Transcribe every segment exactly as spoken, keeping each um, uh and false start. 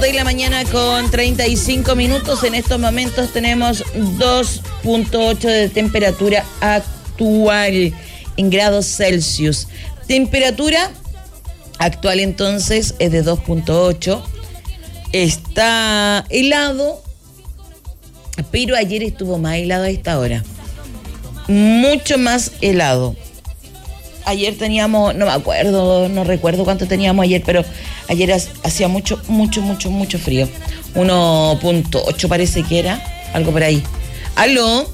de la mañana con treinta y cinco minutos. En estos momentos tenemos dos punto ocho de temperatura actual en grados Celsius. Temperatura actual entonces es de dos punto ocho. Está helado, pero ayer estuvo más helado a esta hora. Mucho más helado. Ayer teníamos, no me acuerdo, no recuerdo cuánto teníamos ayer, pero ayer hacía mucho, mucho, mucho, mucho frío. uno punto ocho parece que era, algo por ahí. ¿Aló?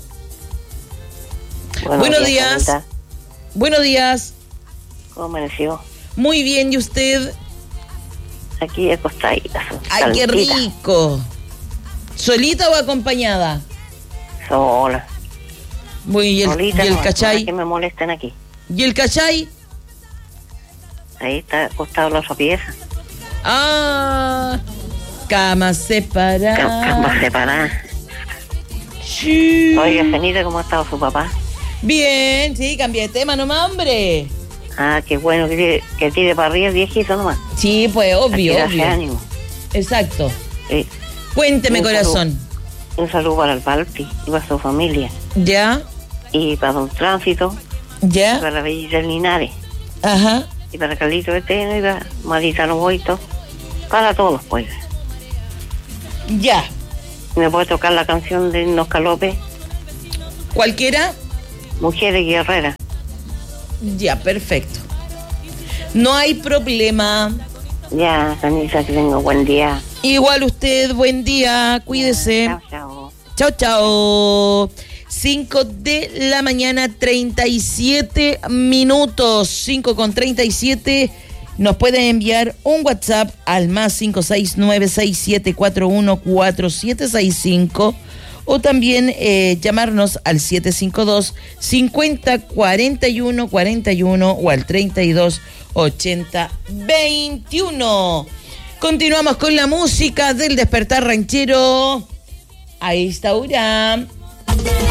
Buenos, Buenos días. días. Buenos días. ¿Cómo amaneció? Muy bien, ¿y usted? Aquí acostadita. ¡Ay, qué rico! ¿Solita o acompañada? Sola. Muy, ¿y el, Solita, y el no, cachai? no, que me molesten aquí. ¿Y el cachai? Ahí está acostado la otra pieza. Ah, cama separada. Cama separada. Sí. Oiga, Cenita, ¿cómo ha estado su papá? Bien, sí, cambié de tema nomás, hombre. Ah, qué bueno que tire, que tire para arriba el viejito nomás. Sí, pues, obvio, Hay que darse obvio. ánimo. Exacto. Sí. Cuénteme, Un corazón. Un saludo para el Palpi y para su familia. ¿Ya? Y para Don Tránsito. ¿Ya? Y para la Bellita Linares. Ajá. Y para Carlito Eteno y para Marita Novoito. Para todos, pues. Ya. ¿Me puede tocar la canción de Nosca López? ¿Cualquiera? Mujeres Guerreras. Ya, perfecto. No hay problema. Ya, Sanisa, que tenga buen día. Igual usted, buen día, cuídese. Chao, chao. Chao, chao. cinco de la mañana, treinta y siete minutos. cinco con treinta y siete. Nos pueden enviar un WhatsApp al más cinco seis nueve seis siete cuatro uno cuatro siete seis cinco o también eh, llamarnos al siete cinco dos cincuenta cuarenta y uno cuarenta y uno o al treinta y dos ochenta veintiuno. Continuamos con la música del Despertar Ranchero a esta hora.